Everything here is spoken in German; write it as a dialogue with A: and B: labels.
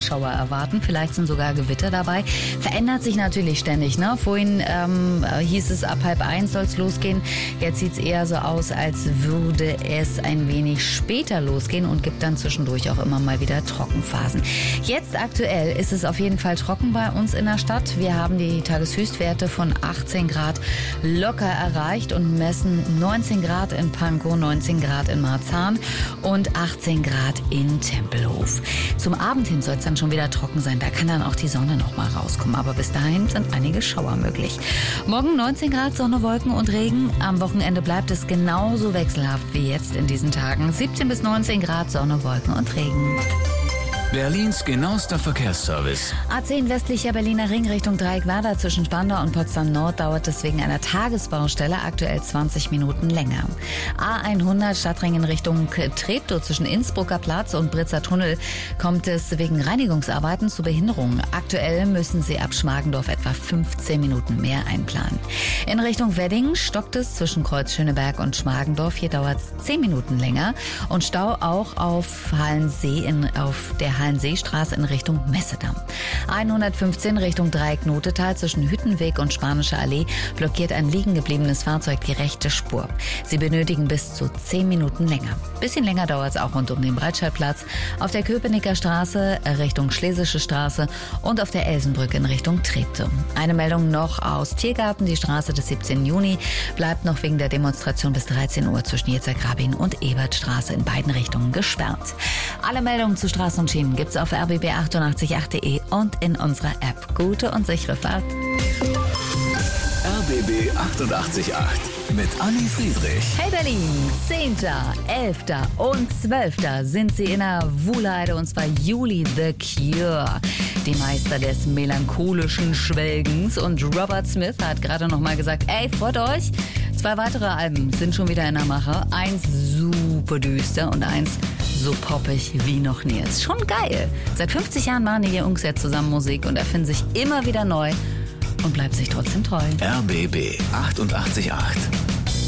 A: Schauer erwarten. Vielleicht sind sogar Gewitter dabei. Verändert sich natürlich ständig. Ne? Vorhin hieß es, ab 12:30 soll es losgehen. Jetzt sieht es eher so aus, als würde es ein wenig später losgehen und gibt dann zwischendurch auch immer mal wieder Trockenphasen. Jetzt aktuell ist es auf jeden Fall trocken bei uns in der Stadt. Wir haben die Tageshöchstwerte von 18 Grad locker erreicht und messen 19 Grad in Pankow, 19 Grad in Marzahn und 18 Grad in Tempelhof. Zum Abend hin soll es dann schon wieder trocken sein. Da kann dann auch die Sonne noch mal rauskommen. Aber bis dahin sind einige Schauer möglich. Morgen 19 Grad, Sonne, Wolken und Regen. Am Wochenende bleibt es genauso wechselhaft wie jetzt in diesen Tagen. 17 bis 19 Grad, Sonne, Wolken und Regen.
B: Berlins genauester Verkehrsservice.
A: A10 westlicher Berliner Ring Richtung Dreieckwerder zwischen Spandau und Potsdam Nord dauert es wegen einer Tagesbaustelle aktuell 20 Minuten länger. A100 Stadtring in Richtung Treptow zwischen Innsbrucker Platz und Britzer Tunnel kommt es wegen Reinigungsarbeiten zu Behinderungen. Aktuell müssen Sie ab Schmargendorf etwa 15 Minuten mehr einplanen. In Richtung Wedding stockt es zwischen Kreuz Schöneberg und Schmargendorf. Hier dauert es 10 Minuten länger. Und Stau auch auf auf der Hallenseestraße in Richtung Messedamm. 115 Richtung Dreieck-Notetal zwischen Hüttenweg und Spanische Allee blockiert ein liegen gebliebenes Fahrzeug die rechte Spur. Sie benötigen bis zu 10 Minuten länger. Bisschen länger dauert es auch rund um den Breitscheidplatz, auf der Köpenicker Straße Richtung Schlesische Straße und auf der Elsenbrücke in Richtung Treptow. Eine Meldung noch aus Tiergarten. Die Straße des 17. Juni bleibt noch wegen der Demonstration bis 13 Uhr zwischen Yitzhak Rabin und Ebertstraße in beiden Richtungen gesperrt. Alle Meldungen zu Straßen und Schienen gibt's auf rbb888.de und in unserer App. Gute und sichere Fahrt.
B: RBB 88.8 mit Anni Friedrich.
A: Hey Berlin, 10., 11. und 12. sind sie in der Wuhlheide und zwar Juli The Cure. Die Meister des melancholischen Schwelgens und Robert Smith hat gerade noch mal gesagt, ey, freut euch, 2 weitere Alben sind schon wieder in der Mache. Eins super düster und eins so poppig wie noch nie. Ist schon geil. Seit 50 Jahren machen die Jungs jetzt zusammen Musik und erfinden sich immer wieder neu und bleibt sich trotzdem treu.
B: RBB 88.8